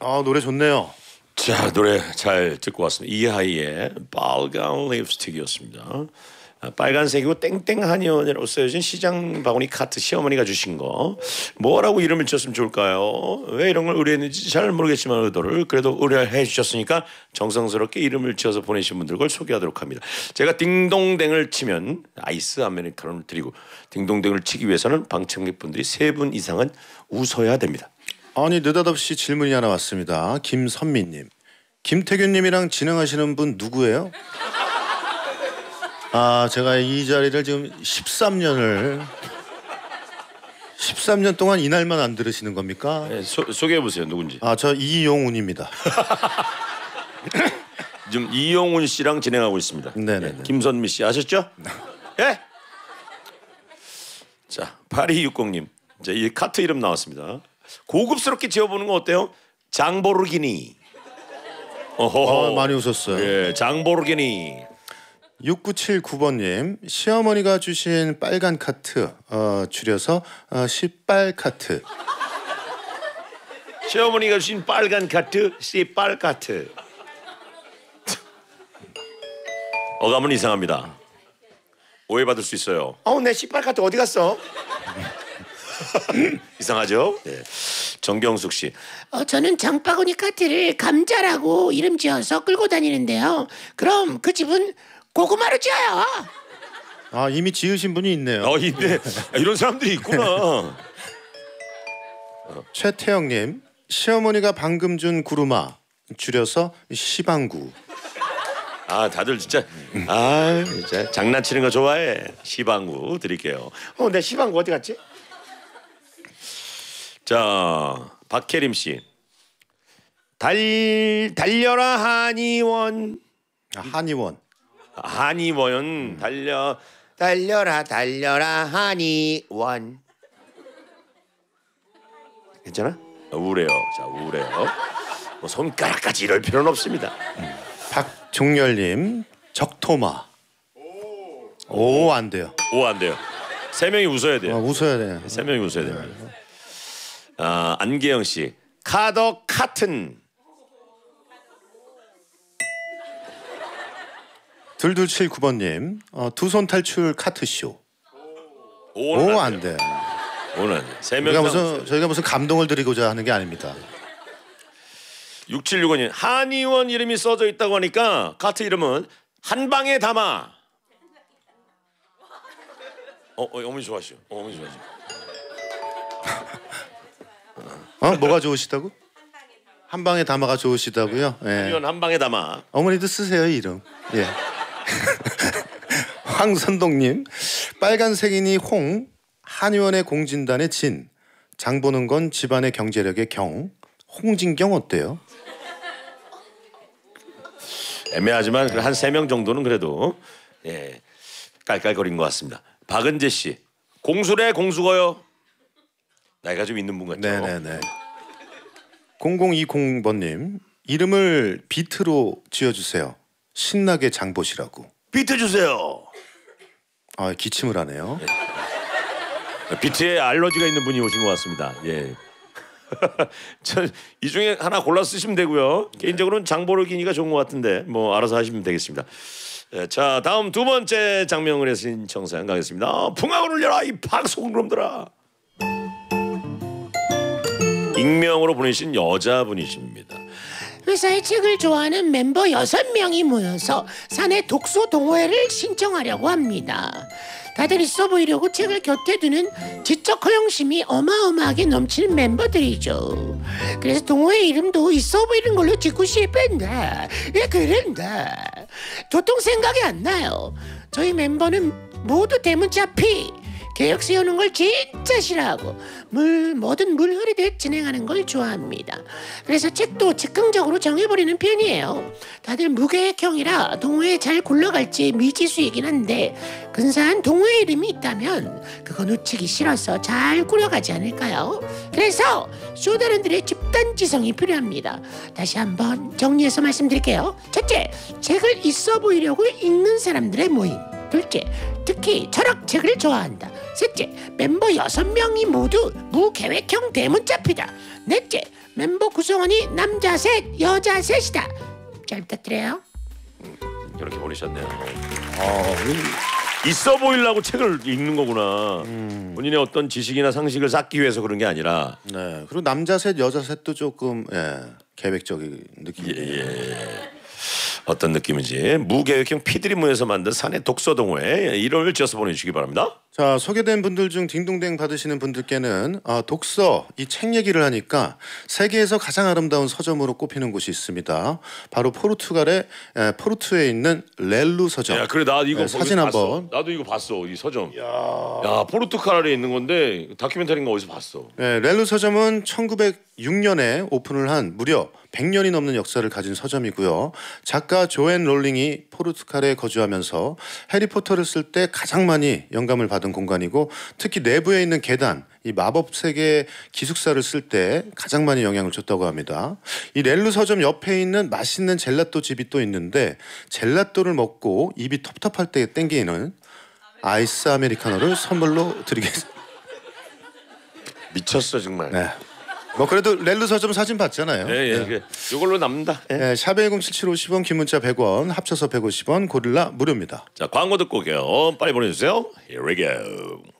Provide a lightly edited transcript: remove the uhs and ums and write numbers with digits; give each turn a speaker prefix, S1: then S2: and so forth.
S1: 아, 노래 좋네요.
S2: 자, 노래 잘 듣고 왔습니다. 이하이의 빨간 립스틱이었습니다. 빨간색이고 땡땡하니원이라고 쓰여진 시장 바구니 카트 시어머니가 주신 거. 뭐라고 이름을 지었으면 좋을까요? 왜 이런 걸 의뢰했는지 잘 모르겠지만 의도를 그래도 의뢰해 주셨으니까 정성스럽게 이름을 지어서 보내신 분들 걸 소개하도록 합니다. 제가 딩동댕을 치면 아이스 아메리카노를 드리고 딩동댕을 치기 위해서는 방청객분들이 3분 이상은 웃어야 됩니다.
S1: 아니 느닷없이 질문이 하나 왔습니다. 김선미님, 김태균님이랑 진행하시는 분 누구예요? 아, 제가 이 자리를 지금 13년 동안 이날만 안 들으시는 겁니까?
S2: 네, 소개해 보세요. 누군지.
S1: 아, 저 이용훈입니다.
S2: 지금 이용훈 씨랑 진행하고 있습니다.
S1: 네네.
S2: 네, 김선미 씨 아셨죠? 예? 자, 8260님. 이제 이 카트 이름 나왔습니다. 고급스럽게 지어보는 거 어때요? 장보르기니. 어허.
S1: 많이 웃었어요.
S2: 예, 장보르기니.
S1: 6979번님, 시어머니가 주신 빨간 카트, 줄여서 시빨 카트.
S2: 시어머니가 주신 빨간 카트, 씨빨 카트. 어감은 이상합니다. 오해받을 수 있어요. 내 씨빨 카트 어디 갔어? 이상하죠? 네. 정경숙 씨.
S3: 저는 장바구니 카트를 감자라고 이름 지어서 끌고 다니는데요. 그럼 그 집은 고구마로 지어요.
S1: 아, 이미 지으신 분이 있네요.
S2: 근데 이런 사람들이 있구나.
S1: 최태영님, 시어머니가 방금 준 구루마, 줄여서 시방구.
S2: 아, 다들 진짜 진짜 장난치는 거 좋아해. 시방구 드릴게요. 내 시방구 어디 갔지? 자, 박혜림 씨. 달려라 한의원.
S1: 한의원.
S2: 한의원 달려라 한의원. 괜찮아? 우울해요. 자, 우울해요. 뭐 손가락까지 이럴 필요는 없습니다.
S1: 박종열님, 적토마. 오, 안 돼요.
S2: 오, 안 돼요. 3명이 웃어야 돼요.
S1: 웃어야 돼요.
S2: 3명이 웃어야 됩니다. 안계영 씨, 카더 카튼.
S1: 둘둘79번님, 두 손 탈출 카트쇼. 오, 안 돼.
S2: 오늘 3명.
S1: 저희가 무슨 감동을 드리고자 하는 게 아닙니다.
S2: 6765님, 한의원 이름이 써져 있다고 하니까 카트 이름은 한방에 담아. 어머니 좋아하시죠? 어머니 좋아하시죠?
S1: 뭐가 좋으시다고? 한방에 담아가 좋으시다고요? 예.
S2: 한의원 한방에 담아.
S1: 어머니도 쓰세요, 이름. 예. 황선동님, 빨간색이니 홍, 한의원의 공진단의 진, 장 보는 건 집안의 경제력의 경, 홍진경 어때요?
S2: 애매하지만 한 3명 정도는 그래도 깔깔거린 것 같습니다. 박은재 씨, 공수래 공수거요. 나이가 좀 있는 분 같죠?
S1: 네네네. 0020번님, 이름을 비트로 지어주세요. 신나게 장 보시라고.
S2: 비트 주세요.
S1: 기침을 하네요.
S2: 비트에 알러지가 있는 분이 오신 것 같습니다. 예. 이 중에 하나 골라 쓰시면 되고요. 개인적으로는 장보르기니가 좋은 것 같은데 뭐 알아서 하시면 되겠습니다. 자, 다음 두 번째 장명을 신청사연 가겠습니다. 풍악을 울려라 이 박송놈들아. 익명으로 보내신 여자분이십니다.
S3: 회사의 책을 좋아하는 멤버 6명이 모여서 사내 독서 동호회를 신청하려고 합니다. 다들 있어 보이려고 책을 곁에 두는 지적 허영심이 어마어마하게 넘치는 멤버들이죠. 그래서 동호회 이름도 있어 보이는 걸로 짓고 싶은데 그런데 도통 생각이 안 나요. 저희 멤버는 모두 대문자 P, 계획 세우는 걸 진짜 싫어하고 뭐든 물 흐르듯 진행하는 걸 좋아합니다. 그래서 책도 즉흥적으로 정해버리는 편이에요. 다들 무계획형이라 동호회 잘 굴러갈지 미지수이긴 한데 근사한 동호회 이름이 있다면 그거 놓치기 싫어서 잘 꾸려가지 않을까요? 그래서 쇼다른들의 집단지성이 필요합니다. 다시 한번 정리해서 말씀드릴게요. 첫째, 책을 있어 보이려고 읽는 사람들의 모임. 둘째, 특히 철학책을 좋아한다. 셋째, 멤버 6명이 모두 무계획형 대문자피다. 넷째, 멤버 구성원이 남자 셋, 여자 셋이다. 잘 부탁드려요.
S2: 이렇게 보내셨네요. 있어 보이려고 책을 읽는 거구나. 본인의 어떤 지식이나 상식을 쌓기 위해서 그런 게 아니라.
S1: 네. 그리고 남자 셋, 여자 셋도 조금 계획적인 느낌이에요.
S2: 어떤 느낌인지 무계획형 피들이 모여서 만든 사내 독서 동호회 이름을 지어서 보내주시기 바랍니다.
S1: 자, 소개된 분들 중 딩동댕 받으시는 분들께는 독서, 이 책 얘기를 하니까 세계에서 가장 아름다운 서점으로 꼽히는 곳이 있습니다. 바로 포르투갈의 포르투에 있는 렐루 서점.
S2: 야, 그래 나 이거
S1: 사진
S2: 봤어.
S1: 한번.
S2: 나도 이거 봤어. 이 서점. 야, 포르투갈에 있는 건데 다큐멘터리인가 어디서 봤어.
S1: 네, 렐루 서점은 1906년에 오픈을 한 무려 100년이 넘는 역사를 가진 서점이고요. 작가 조앤 롤링이 포르투갈에 거주하면서 해리포터를 쓸 때 가장 많이 영감을 받은 공간이고, 특히 내부에 있는 계단, 이 마법 세계 기숙사를 쓸 때 가장 많이 영향을 줬다고 합니다. 이 렐루 서점 옆에 있는 맛있는 젤라또 집이 또 있는데, 젤라또를 먹고 입이 텁텁할 때 땡기는 아이스 아메리카노를 선물로 드리겠습니다.
S2: 미쳤어 정말.
S1: 네. 뭐 그래도 렐루 서점 사진 봤잖아요.
S2: 예. 이걸로 남는다. 예.
S1: 네, 샵 1077 50원, 긴 문자 100원, 합쳐서 150원, 고릴라 무료입니다.
S2: 자, 광고 듣고 올게요. 빨리 보내주세요. Here we go.